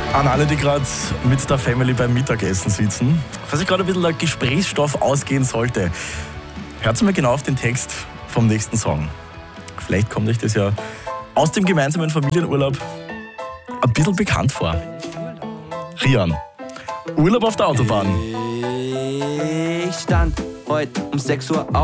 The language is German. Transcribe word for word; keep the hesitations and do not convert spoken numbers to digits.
An alle, die gerade mit der Family beim Mittagessen sitzen, falls sich gerade ein bisschen der Gesprächsstoff ausgehen sollte, hört mal genau auf den Text vom nächsten Song. Vielleicht kommt euch das ja aus dem gemeinsamen Familienurlaub ein bisschen bekannt vor. Rian, Urlaub auf der Autobahn. Ich stand heute um sechs Uhr auf.